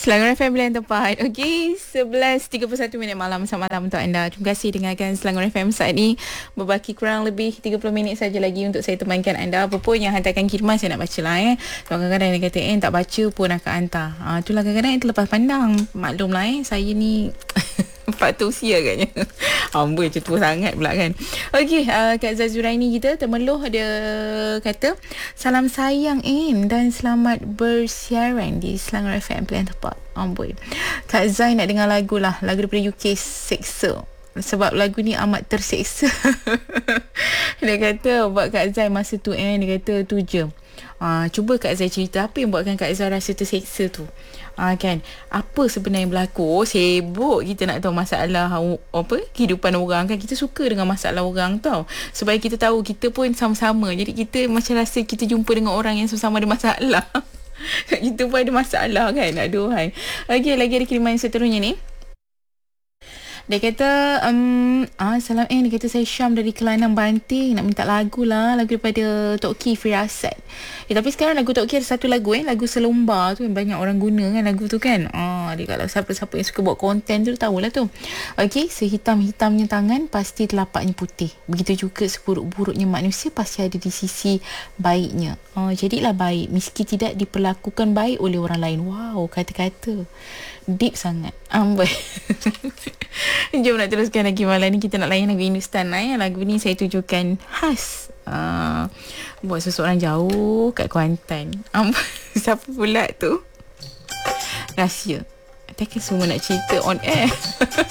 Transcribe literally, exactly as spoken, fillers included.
Selangor F M yang tepat. Okey, sebelas tiga puluh satu minit malam. Selamat malam untuk anda. Terima kasih dengarkan Selangor F M saat ini. Berbaki kurang lebih tiga puluh minit saja lagi untuk saya temankan anda. Apa pun yang hantarkan kiriman saya nak baca lah eh. Sebab kadang-kadang dia kata eh tak baca pun akan hantar. Ha, itulah kadang-kadang yang terlepas pandang. Maklum lah eh. Saya ni faktor usia agaknya. Amboi macam tua sangat pula kan. Okey, uh, Kak Zazuraini kita termeluh dia kata salam sayang In dan selamat bersiaran di Selangor F M pilihan tepat. Amboi. Kak Zai nak dengar lagu lah, lagu daripada U K, Seksa. Sebab lagu ni amat terseksa. Dia kata buat Kak Zai masa tu eh, dia kata tu je. Uh, cuba Kak Zai cerita apa yang buatkan Kak Zai rasa terseksa tu. Ah, kan, apa sebenarnya yang berlaku? Oh, sibuk kita nak tahu masalah apa kehidupan orang kan. Kita suka dengan masalah orang tau, supaya kita tahu kita pun sama-sama. Jadi kita macam rasa kita jumpa dengan orang yang sama-sama ada masalah. Kita pun ada masalah kan. Aduhai. Okey, lagi ada kiriman seterusnya ni. Dia kata um, ah, salam eh, dia kata saya Syam dari Kelantan Banting, nak minta lagu lah, lagu daripada Tok Ki Firasat. Eh, tapi sekarang lagu Tok Ki ada satu lagu eh, lagu Selomba tu yang banyak orang guna kan lagu tu kan. Ah, dia kalau siapa-siapa yang suka buat konten tu tahulah tu. Okey, sehitam-hitamnya tangan pasti telapaknya putih. Begitu juga seburuk-buruknya manusia pasti ada di sisi baiknya. Ah, jadilah baik meski tidak diperlakukan baik oleh orang lain. Wow, kata-kata deep sangat. Amboi. Jom nak teruskan lagi malam ni. Kita nak layan lagu Hindustan lah ya. Lagu ni saya tujukan khas uh, buat seseorang jauh kat Kuantan. Amboi. Siapa pula tu? Rahsia. Takkan semua nak cerita on air.